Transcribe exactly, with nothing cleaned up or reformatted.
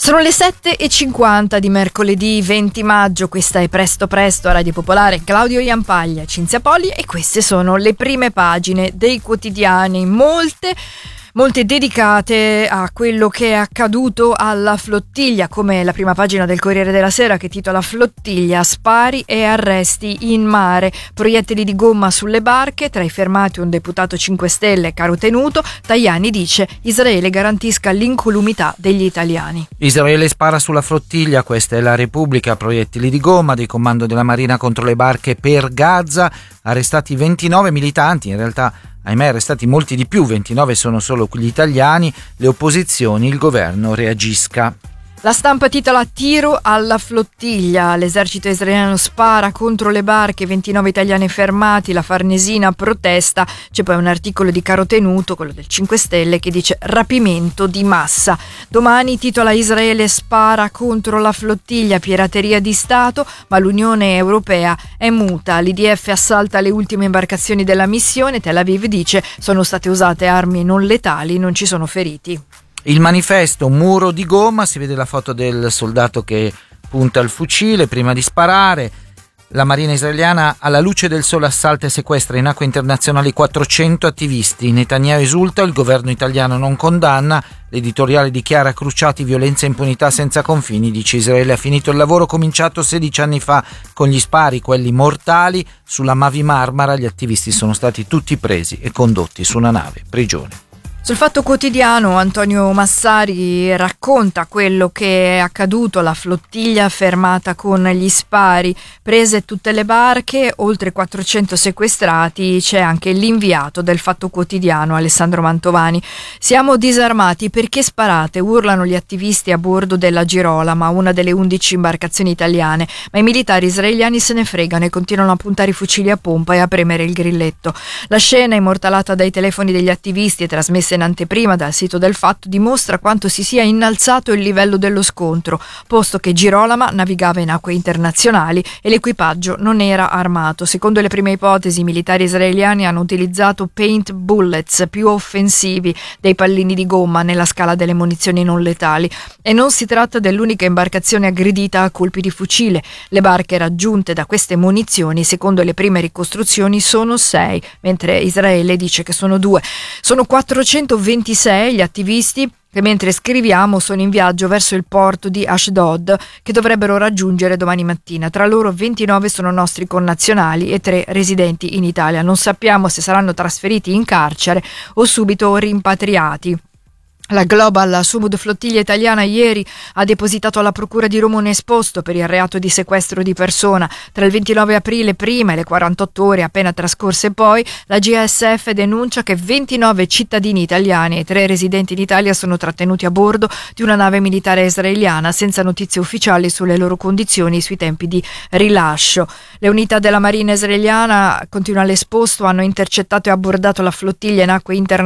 Sono le sette e cinquanta di mercoledì venti maggio, questa è Presto Presto a Radio Popolare, Claudio Iampaglia, Cinzia Poli, e queste sono le prime pagine dei quotidiani, molte molte dedicate a quello che è accaduto alla flottiglia, come la prima pagina del Corriere della Sera che titola "Flottiglia, spari e arresti in mare, proiettili di gomma sulle barche, tra i fermati un deputato cinque Stelle caro tenuto, Tajani dice Israele garantisca l'incolumità degli italiani". Israele spara sulla flottiglia, questa è la Repubblica, proiettili di gomma del comando della Marina contro le barche per Gaza, arrestati ventinove militanti, in realtà ahimè arrestati molti di più, ventinove sono solo gli italiani, le opposizioni, il governo reagisca. La Stampa titola "Tiro alla flottiglia, l'esercito israeliano spara contro le barche, ventinove italiani fermati, la Farnesina protesta". C'è poi un articolo di caro tenuto, quello del cinque Stelle, che dice "rapimento di massa". Domani titola "Israele spara contro la flottiglia, pirateria di Stato, ma l'Unione Europea è muta, l'I D F assalta le ultime imbarcazioni della missione, Tel Aviv dice sono state usate armi non letali, non ci sono feriti". Il Manifesto, muro di gomma, si vede la foto del soldato che punta il fucile prima di sparare. La Marina israeliana alla luce del sole assalta e sequestra in acque internazionali quattrocento attivisti. Netanyahu esulta, il governo italiano non condanna. L'editoriale dichiara "Cruciati, violenza e impunità senza confini", dice Israele ha finito il lavoro cominciato sedici anni fa con gli spari, quelli mortali, sulla Mavi Marmara. Gli attivisti sono stati tutti presi e condotti su una nave, prigione. Sul Fatto Quotidiano Antonio Massari racconta quello che è accaduto, la flottiglia fermata con gli spari, prese tutte le barche, oltre quattrocento sequestrati, c'è anche l'inviato del Fatto Quotidiano Alessandro Mantovani. "Siamo disarmati perché sparate", urlano gli attivisti a bordo della Girolama, una delle undici imbarcazioni italiane, ma i militari israeliani se ne fregano e continuano a puntare i fucili a pompa e a premere il grilletto. La scena, immortalata dai telefoni degli attivisti e trasmessa in anteprima dal sito del Fatto, dimostra quanto si sia innalzato il livello dello scontro, posto che Girolama navigava in acque internazionali e l'equipaggio non era armato. Secondo le prime ipotesi, i militari israeliani hanno utilizzato paint bullets, più offensivi dei pallini di gomma nella scala delle munizioni non letali, e non si tratta dell'unica imbarcazione aggredita a colpi di fucile. Le barche raggiunte da queste munizioni, secondo le prime ricostruzioni, sono sei, mentre Israele dice che sono due. Sono quattrocentoventisei gli attivisti che mentre scriviamo sono in viaggio verso il porto di Ashdod, che dovrebbero raggiungere domani mattina. Tra loro ventinove sono nostri connazionali e tre residenti in Italia. Non sappiamo se saranno trasferiti in carcere o subito rimpatriati. La Global Sumud Flottiglia Italiana ieri ha depositato alla Procura di Roma un esposto per il reato di sequestro di persona. Tra il ventinove aprile prima e le quarantotto ore appena trascorse poi, la G S F denuncia che ventinove cittadini italiani e tre residenti in Italia sono trattenuti a bordo di una nave militare israeliana senza notizie ufficiali sulle loro condizioni e sui tempi di rilascio. Le unità della Marina israeliana, continua l'esposto, hanno intercettato e abbordato la flottiglia in acque internazionali